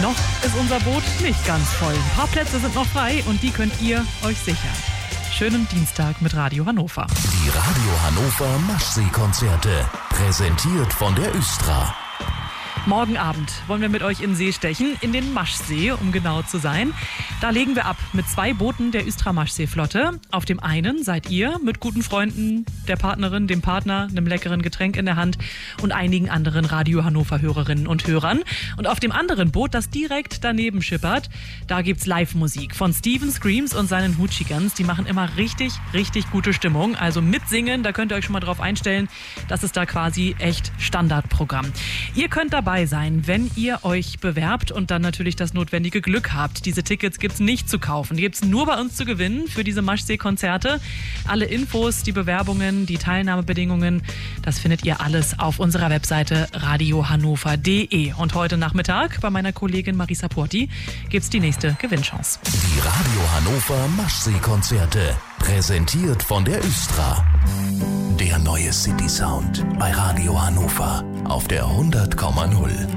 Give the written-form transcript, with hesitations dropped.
Noch ist unser Boot nicht ganz voll. Ein paar Plätze sind noch frei und die könnt ihr euch sichern. Schönen Dienstag mit Radio Hannover. Die Radio Hannover Maschsee-Konzerte, präsentiert von der Östra. Morgen Abend wollen wir mit euch in See stechen, in den Maschsee, um genau zu sein. Da legen wir ab mit 2 Booten der Östra Maschsee-Flotte. Auf dem einen seid ihr mit guten Freunden, der Partnerin, dem Partner, einem leckeren Getränk in der Hand und einigen anderen Radio Hannover-Hörerinnen und Hörern. Und auf dem anderen Boot, das direkt daneben schippert, da gibt's Live-Musik von Steven Screams und seinen Hoochigans. Die machen immer richtig, richtig gute Stimmung. Also mitsingen, da könnt ihr euch schon mal drauf einstellen. Das ist da quasi echt Standardprogramm. Ihr könnt dabei sein, wenn ihr euch bewerbt und dann natürlich das notwendige Glück habt. Diese Tickets gibt's nicht zu kaufen. Die gibt's nur bei uns zu gewinnen für diese Maschsee-Konzerte. Alle Infos, die Bewerbungen, die Teilnahmebedingungen, das findet ihr alles auf unserer Webseite radiohannover.de. Und heute Nachmittag bei meiner Kollegin Marisa Porti gibt's die nächste Gewinnchance. Die Radio Hannover Maschsee-Konzerte, präsentiert von der Östra. Der neue City Sound bei Radio Hannover auf der 100,0.